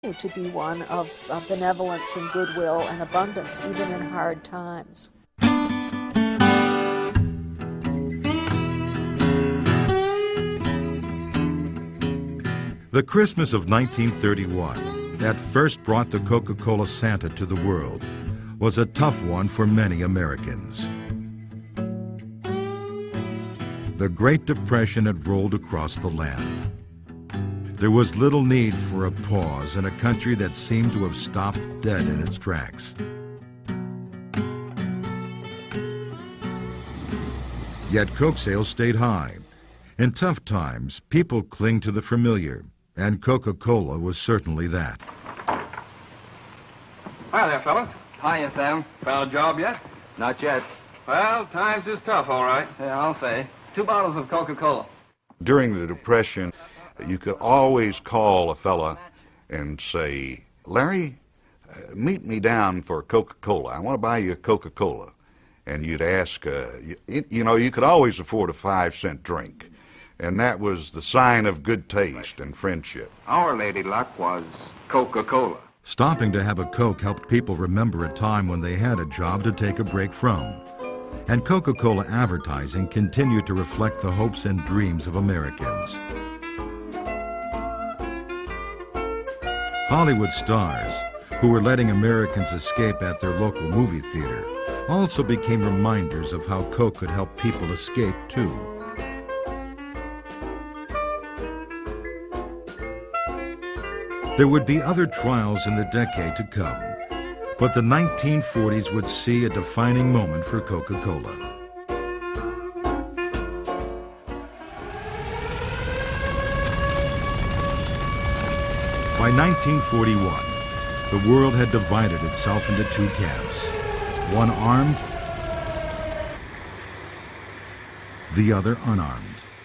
to be one of benevolence and goodwill and abundance, even in hard times. The Christmas of 1931, that first brought the Coca-Cola Santa to the world, was a tough one for many Americans. The Great Depression had rolled across the land. There was little need for a pause in a country that seemed to have stopped dead in its tracks. Yet Coke sales stayed high. In tough times, people cling to the familiar, and Coca-Cola was certainly that. Hi there, fellas. Hiya, Sam. Found a job yet? Not yet. Well, times is tough, all right. Yeah, I'll say. 2 bottles of Coca-Cola. During the Depression, you could always call a fella and say, Larry, meet me down for Coca-Cola. I want to buy you a Coca-Cola. And you'd ask, you could always afford a 5-cent drink. And that was the sign of good taste and friendship. Our lady luck was Coca-Cola. Stopping to have a Coke helped people remember a time when they had a job to take a break from. And Coca-Cola advertising continued to reflect the hopes and dreams of Americans. Hollywood stars, who were letting Americans escape at their local movie theater, also became reminders of how Coke could help people escape too. There would be other trials in the decade to come, but the 1940s would see a defining moment for Coca-Cola. By 1941, the world had divided itself into 2 camps, one armed, the other unarmed.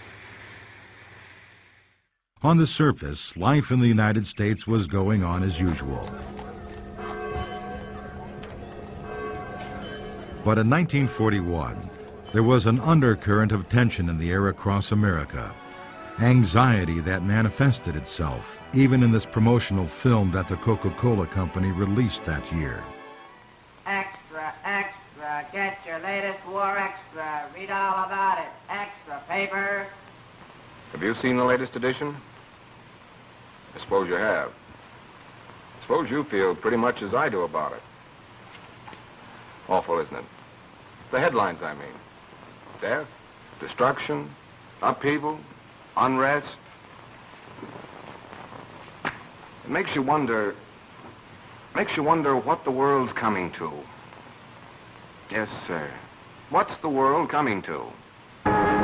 On the surface, life in the United States was going on as usual. But in 1941, there was an undercurrent of tension in the air across America. Anxiety that manifested itself even in this promotional film that the Coca-Cola Company released that year. Extra, extra, get your latest war extra. Read all about it. Extra paper. Have you seen the latest edition? I suppose you have. I suppose you feel pretty much as I do about it. Awful, isn't it? The headlines, I mean. Death, destruction, upheaval, unrest. It makes you wonder what the world's coming to. Yes, sir. What's the world coming to?